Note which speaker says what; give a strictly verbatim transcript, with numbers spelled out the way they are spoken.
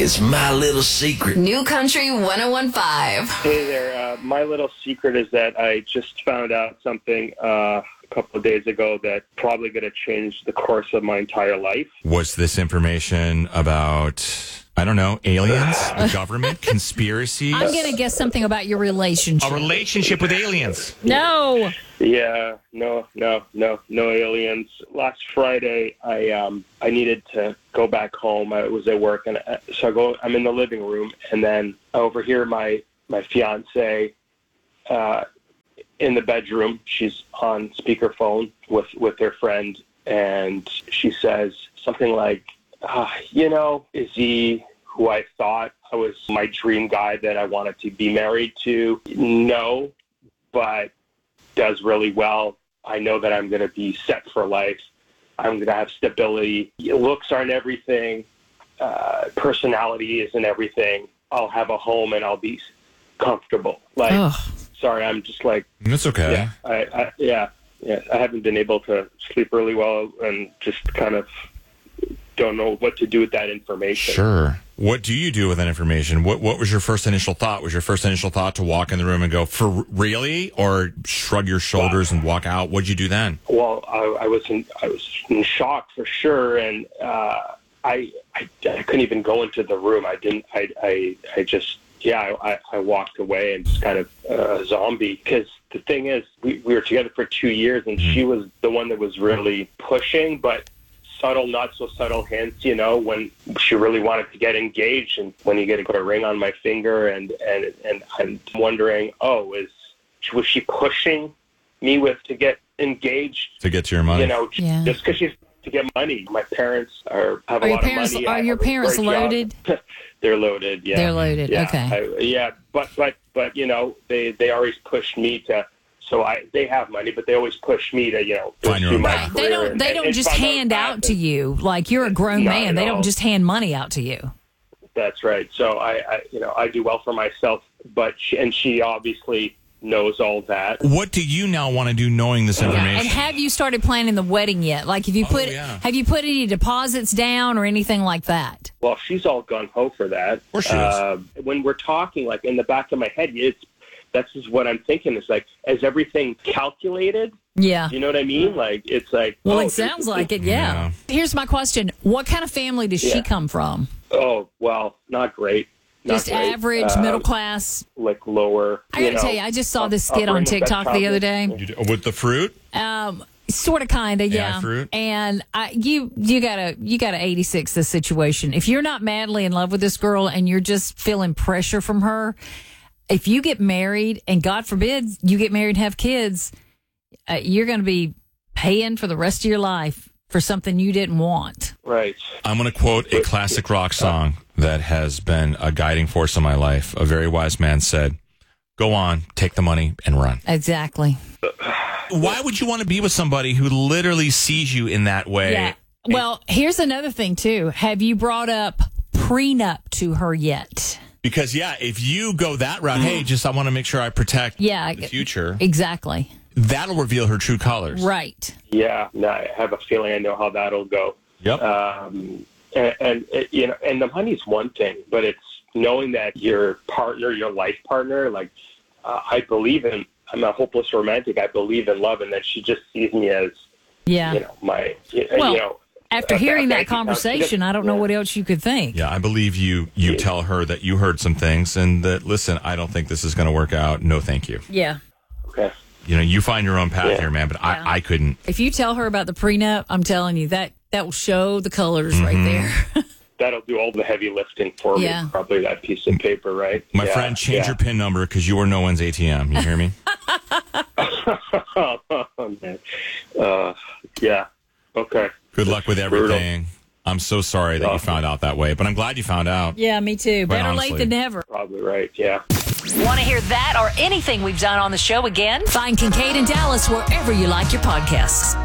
Speaker 1: It's my little secret.
Speaker 2: New Country one oh one point five.
Speaker 3: Hey there. Uh, my little secret is that I just found out something uh, a couple of days ago that's probably going to change the course of my entire life.
Speaker 4: Was this information about, I don't know, aliens, the government, conspiracies?
Speaker 5: I'm going to guess something about your relationship.
Speaker 4: A relationship with aliens.
Speaker 5: No.
Speaker 3: Yeah, no, no, no, no aliens. Last Friday, I um, I needed to go back home. I was at work, and I, so I go. I'm in the living room, and then I overhear my my fiance uh, in the bedroom. She's on speakerphone with with her friend, and she says something like, uh, "You know, is he who I thought I was my dream guy that I wanted to be married to? No, but does really well. I know that I'm going to be set for life. I'm going to have stability. Looks aren't everything. Uh, personality isn't everything. I'll have a home and I'll be comfortable." Like,
Speaker 5: Ugh.
Speaker 3: sorry, I'm just like,
Speaker 4: That's okay.
Speaker 3: yeah, I, I, yeah, yeah. I haven't been able to sleep really well and just kind of don't know what to do with that information.
Speaker 4: Sure. What do you do with that information? What What was your first initial thought? Was your first initial thought to walk in the room and go, "For really?" or shrug your shoulders and walk out? What'd you do then?
Speaker 3: Well, I, I was in I was in shock for sure, and uh, I, I I couldn't even go into the room. I didn't. I I, I just yeah. I, I walked away and just kind of uh, a zombie. Because the thing is, we we were together for two years, and mm-hmm. she was the one that was really pushing, but subtle, not so subtle hints, you know, when she really wanted to get engaged, and when you get to put a ring on my finger, and and and I'm wondering, oh, is was she pushing me with to get engaged
Speaker 4: to get to your money?
Speaker 3: You know,
Speaker 5: Yeah.
Speaker 3: just because she's to get money. My parents are have
Speaker 5: Are
Speaker 3: a
Speaker 5: your
Speaker 3: lot
Speaker 5: parents-
Speaker 3: of money.
Speaker 5: are
Speaker 3: I
Speaker 5: your
Speaker 3: have a
Speaker 5: parents
Speaker 3: great job.
Speaker 5: loaded?
Speaker 3: They're loaded. Yeah,
Speaker 5: They're loaded,
Speaker 3: Yeah,
Speaker 5: okay.
Speaker 3: I, yeah, but but but you know, they they always push me to. So I, they have money, but they always push me to, you know,
Speaker 4: Find your own
Speaker 3: my
Speaker 4: path.
Speaker 5: They
Speaker 3: career
Speaker 5: don't.
Speaker 3: and-
Speaker 5: They
Speaker 3: and-
Speaker 5: don't
Speaker 3: and
Speaker 5: just
Speaker 3: find my own
Speaker 5: hand
Speaker 3: path.
Speaker 5: out to you like you're a grown
Speaker 3: Not
Speaker 5: man.
Speaker 3: at
Speaker 5: They
Speaker 3: all.
Speaker 5: don't just hand money out to you.
Speaker 3: That's right. So I, I, you know, I do well for myself, but she, and she obviously knows all that.
Speaker 4: What do you now want to do knowing this information?
Speaker 5: And have you started planning the wedding yet? Like, have you put
Speaker 4: yeah.
Speaker 5: have you put any deposits down or anything like that?
Speaker 3: Well, she's all gung ho for that. Of
Speaker 4: course she is.
Speaker 3: Uh, when we're talking, like in the back of my head, it's that's just what I'm thinking. Is like, is everything calculated?
Speaker 5: Yeah.
Speaker 3: You know what I mean? Like, it's like.
Speaker 5: Well,
Speaker 3: oh,
Speaker 5: it sounds
Speaker 3: this-
Speaker 5: like it. Yeah.
Speaker 4: Yeah.
Speaker 5: Here's my question: what kind of family does she
Speaker 3: Yeah.
Speaker 5: come from?
Speaker 3: Oh well, not great. Not
Speaker 5: Just
Speaker 3: great.
Speaker 5: average,
Speaker 3: Uh,
Speaker 5: middle class.
Speaker 3: like lower.
Speaker 5: I gotta
Speaker 3: know,
Speaker 5: tell you, I just saw this
Speaker 3: upper
Speaker 5: skit on
Speaker 3: end of that
Speaker 5: TikTok the other
Speaker 3: childhood.
Speaker 5: day.
Speaker 4: You do- with the fruit?
Speaker 5: Um, sort of, kind of,
Speaker 4: Yeah,
Speaker 5: yeah.
Speaker 4: fruit.
Speaker 5: And I, you, you gotta, you gotta eighty-six this situation. If you're not madly in love with this girl and you're just feeling pressure from her, if you get married and God forbid you get married and have kids, uh, you're going to be paying for the rest of your life for something you didn't want.
Speaker 3: Right.
Speaker 4: I'm going to quote a classic rock song that has been a guiding force in my life. A very wise man said, "Go on, take the money and run."
Speaker 5: Exactly.
Speaker 4: Why would you want to be with somebody who literally sees you in that way?
Speaker 5: Yeah. Well, here's another thing too. Have you brought up prenup to her yet?
Speaker 4: Because, yeah, if you go that route, hey, just I want to make sure I protect
Speaker 5: Yeah.
Speaker 4: the future,
Speaker 5: Exactly.
Speaker 4: that'll reveal her true colors.
Speaker 5: Right.
Speaker 3: Yeah. No, I have a feeling I know how that'll go.
Speaker 4: Yep.
Speaker 3: Um, and, and uh, you know, and the money's one thing, but it's knowing that your partner, your life partner, like uh, I believe in. I'm a hopeless romantic. I believe in love, and that she just sees me as,
Speaker 5: Yeah.
Speaker 3: you know, my, you,
Speaker 5: Well,
Speaker 3: you know.
Speaker 5: After
Speaker 3: a-
Speaker 5: hearing
Speaker 3: a
Speaker 5: that
Speaker 3: bank account.
Speaker 5: conversation, I don't know
Speaker 3: Yeah.
Speaker 5: what else you could think.
Speaker 4: Yeah, I believe you you tell her that you heard some things and that, listen, I don't think this is going to work out. No, thank you.
Speaker 5: Yeah.
Speaker 3: Okay.
Speaker 4: You know, you find your own path
Speaker 3: Yeah.
Speaker 4: here, man, but
Speaker 5: Yeah.
Speaker 4: I, I couldn't.
Speaker 5: If you tell her about the prenup, I'm telling you that that will show the colors
Speaker 4: Mm-hmm.
Speaker 5: right there.
Speaker 3: That'll do all the heavy lifting for
Speaker 5: Yeah.
Speaker 3: me. Probably that piece of paper, right?
Speaker 4: My
Speaker 3: Yeah,
Speaker 4: friend, change
Speaker 3: yeah.
Speaker 4: your PIN number because you are no one's A T M. You hear me?
Speaker 3: Oh, man. Uh, yeah. Okay.
Speaker 4: Good luck with
Speaker 3: Brutal.
Speaker 4: everything. I'm so sorry that you found out that way, but I'm glad you found out.
Speaker 5: Yeah, me too.
Speaker 4: Quite
Speaker 5: Better
Speaker 4: honestly.
Speaker 5: late than never.
Speaker 3: Probably right. Yeah.
Speaker 2: Want to hear that or anything we've done on the show again?
Speaker 5: Find Kincaid and Dallas wherever you like your podcasts.